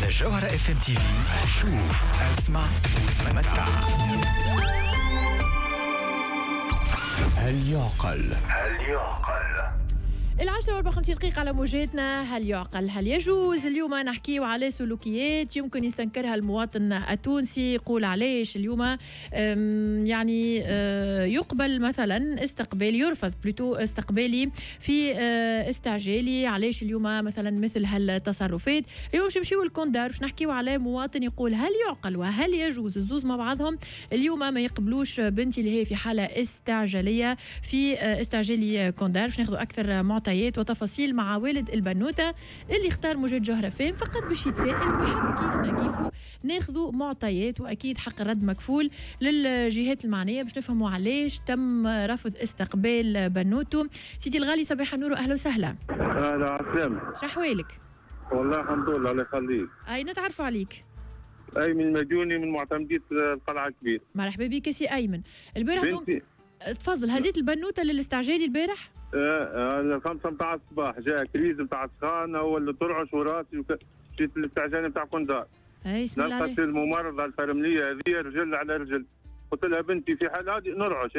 جوهرة FM TV. شوف اسمع وتمتع. هل يعقل؟ 10:54 على موجاتنا. هل يعقل؟ هل يجوز؟ اليوم نحكيو على سلوكيات يمكن يستنكرها المواطن التونسي. يقول علاش اليوم يعني يقبل مثلا استقبالي، يرفض بلوتو استقبالي في استعجالي. علاش اليوم مثلا مثل هالتصرفات؟ اليوم باش نمشيو للكوندار باش نحكيو على مواطن يقول هل يعقل وهل يجوز الزوز مع بعضهم. اليوم ما يقبلوش بنتي اللي هي في حالة استعجالية في استعجالي كوندار. باش ناخذ أكثر معطيات وتفاصيل مع والد البنوتة اللي اختار موجات جوهرة فام فقط باش يتساءل ويحب كيفو ناخذوا معطيات، واكيد حق الرد مكفول للجهات المعنيه باش نفهموا علاش تم رفض استقبال بنوته. سيدي الغالي صباح النور واهلا وسهلا. اهلا عسلامة. شحوالك؟ والله الحمد لله الله يخليك. اي نتعرفوا عليك؟ ايمن المديوني من معتمدية القلعة الكبير. مرحبا بك يا سي ايمن. البارح بنتي تفضل. هزيت البنوته للاستعجالي البارح؟ 5 متاع الصباح جاء كريز متاع السخانه واللي ترعش وراسي جيت الاستعجال متاع كوندار. اي بسم الله عليك. لقيت الممرضه الفرمليه هذه رجل على رجل. قلت لها بنتي في حال هذه نرعش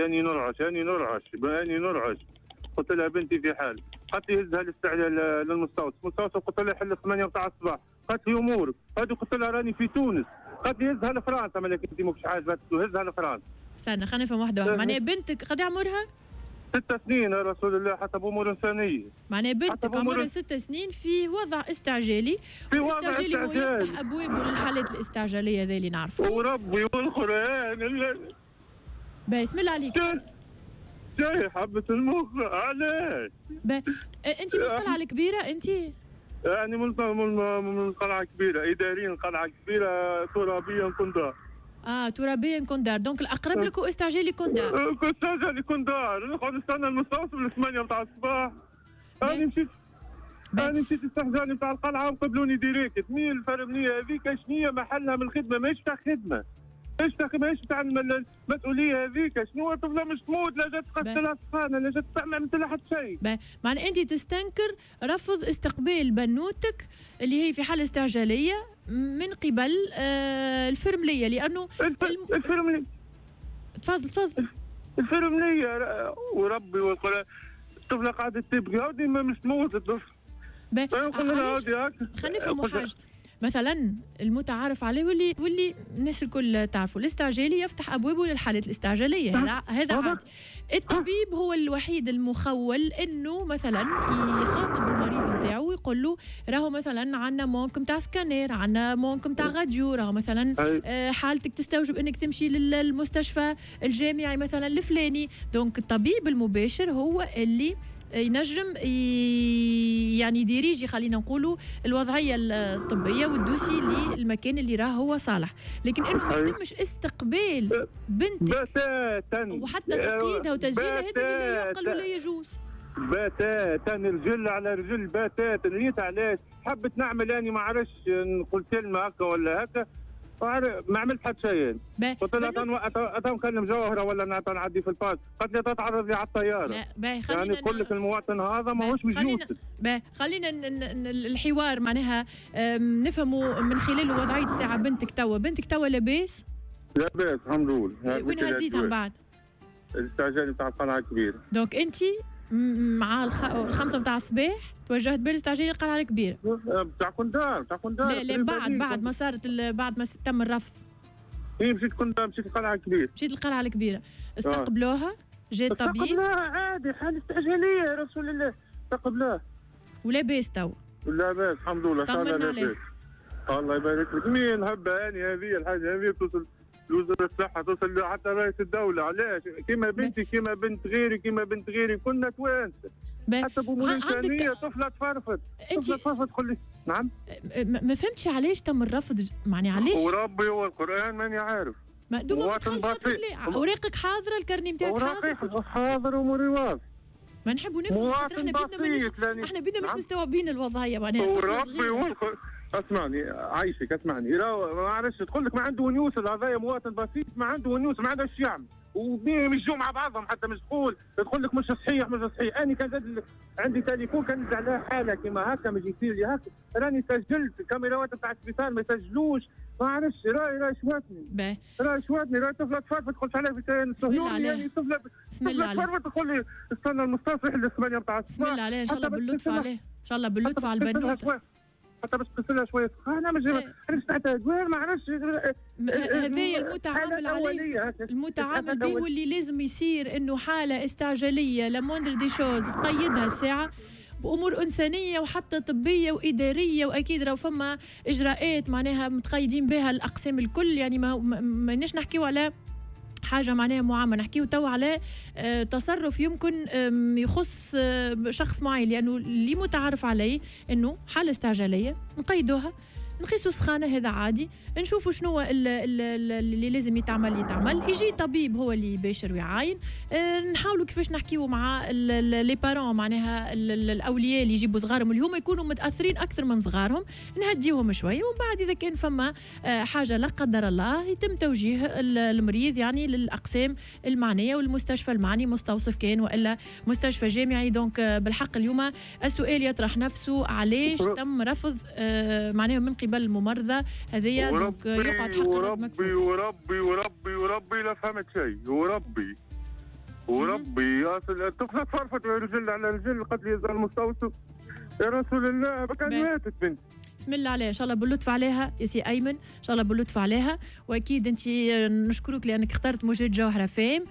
اني نرعش. قلت لها بنتي في حال. قالت لي هزها الاستعجال للمستوصف. قلت لها حل 8 متاع الصباح. قالت لي امورك هذه. قلت لها راني في تونس. قالت لي هزها لفرنسا. مالك انت ماكش حاجه هزها لفرنسا. استنى خلينا نفهم واحده. معناها بنتك قد عمرها؟ 6 سنين يا رسول الله حتى بأمور إنسانية. معناها بنتك عمرها 6 سنين في وضع استعجالي. الاستعجالي هو يفتح أبوابه للحالات الاستعجالية ذي اللي نعرفه. وربي والقرآن بسم الله عليك. جاي حبة المخ علاش؟ أنت من القلعة الكبيرة أنت؟ يعني من القلعة الكبيرة، إداريين القلعة الكبيرة ترابيا كوندار. ترابيا كوندار. دونك الأقرب لك هو استعجالي كوندار. استعجالي كوندار. نقعد نستنى المستوصف ل8 متاع الصباح. أنا مشيت استعجالي متاع القلعة وقبلوني ديريكت. مين الفرملية هذيك شنية محلها من الخدمة؟ ماهيش تاع خدمة. ماهيش تاع المسؤولية هذيك. شنو طفلة مش تموت لا جات تغسلها السخانة لا جات تعمل مثل حتى شيء. معنى أنت تستنكر رفض استقبال بنوتك اللي هي في حالة استعجالية من قبل الفرملية لأنه الفرملية. تفضل. الفرملية وربي والقرآن. الطفلة قاعدة تبكي هذه ما مش تموت الطفل. خلينا نفهموا حاجة. مثلا المتعارف عليه واللي الناس الكل تعرفوا الاستعجالي يفتح ابوابه للحالات الاستعجاليه. هذا عادي. الطبيب هو الوحيد المخول انه مثلا يخاطب المريض نتاعو ويقول له راهو مثلا عندنا مونك نتاع سكانير، عندنا مونك نتاع غاديو، راهو مثلا حالتك تستوجب انك تمشي للمستشفى الجامعي مثلا الفلاني. دونك الطبيب المباشر هو اللي ينجم يعني يديريجي خلينا نقولوا الوضعيه الطبيه والدوسي للمكان اللي راه هو صالح. لكن انه ما يتمش استقبال بنتك بتاتا وحتى تقييدها وتسجيلها هذا اللي لا يعقل ولا يجوز. بتاتا رجل على رجل بتاتا. نيت علاش حبت نعمل اني ما عرفش نقول كلمه هكا ولا هكا ما عملت حتى شيء. قلت لها نكلم جوهره ولا نعدي في الباص. قالت لي تتعرض لي على الطياره. يعني نقول لك المواطن هذا ماهوش مجنون. خلينا الحوار معناها نفهموا من خلاله وضعيه الساعه. بنتك توا لاباس؟ لاباس الحمد لله. وين هزيتها من بعد؟ الاستعجال بتاع القلعه الكبيره. دونك انت مع 5 متاع الصباح توجهت بالاستعجال للقلعه الكبيره بتاع كوندار. لا بعد ما صارت بعد ما تم الرفض. مشيت كوندار. مشيت القلعه الكبيره. مشيت القلعه الكبيره. استقبلوها؟ جاء الطبيب؟ استقبلوها عادي. حاله استعجاليه يا رسول الله. استقبلوها ولاباس تو؟ لاباس الحمد لله. طمنا عليك. الله يبارك لك. مين هبه هذه الحاجه هذه توصل لوزارة الصحة، توصل حتى رئيس الدولة. علاش كيما بنتي كيما بنت غيري كنا توانسة. حتى بأمور إنسانية. طفلة تفرفت تقول لي نعم. ما فهمتش علاش تم الرفض. معني علاش؟ وربي والقرآن ماني عارف. مواطن بسيط. أوراقك حاضرة؟ الكارني نتاعك حاضر؟ حاضر أموري واضح. ما نحبوا نفهم. احنا بدنا مش مستوعبين الوضعية معناها. وربي اسمعني عايشك، اسمعني، لا ما عرفش تقول لك ما عنده ونيوس، هذايا مواطن بسيط ما عنده ونيوس، ما عندهاش يعمل، ومشوا مع بعضهم حتى مش تقول لك مش صحيح مش صحيح. انا كان عندي تليفون كان نزل عليه حاله كيما هكا، ما يصير لي هكا، راني سجلت الكاميرات بتاع السبيطار ما يسجلوش، ما عرفش راي شواتني راي طفله تفرفط تقولش عليها في كان صهيوني، يعني طفله تفرفط تقول لي استنى المستوصف يحل الثمانيه بتاع الصباح. بسم الله عليه، ان شاء الله باللطف عليه، ان شاء الله باللطف على البنوته، حتى باش تغسل لها شويه سخانه مش تحت ادوار ما عرفتش. هذايا المتعامل عليه، المتعامل به واللي لازم يصير انه حاله استعجاليه لموندر دي شوز تقيدها الساعه بامور انسانيه وحتى طبيه واداريه، واكيد راهو فما اجراءات معناها متقيدين بها الاقسام الكل، يعني ما نحكيو على حاجة معناها معاملة، نحكيو تو على تصرف يمكن يخص شخص معين، لأنه اللي متعارف عليه أنه حالة استعجالية نقيدوها، نقيسوا سخانة هذا عادي، نشوفوا شنو اللي لازم يتعمل، يجي طبيب هو اللي يباشر ويعاين، نحاولوا كيفاش نحكيوا مع لي بارون معناها الاولياء اللي يجيبوا صغارهم اللي هما يكونوا متاثرين اكثر من صغارهم، نهديهم شويه، ومن بعد اذا كان فما حاجه لا قدر الله يتم توجيه المريض يعني للاقسام المعنيه والمستشفى المعني، مستوصف كان والا مستشفى جامعي. دونك بالحق اليوم السؤال يطرح نفسه، علاش تم رفض معناها من قبل الممرضه هذيا؟ دونك يقعد حق وربي لا فهمت شيء، وربي الطفله تفرفط رجل على رجل قد يزال المستوصف يا رسول الله، كان ماتت بنت. بسم الله عليها، ان شاء الله باللطف عليها يا سي ايمن، ان شاء الله باللطف عليها، واكيد انت نشكرك لانك اخترت موجات جوهره فام.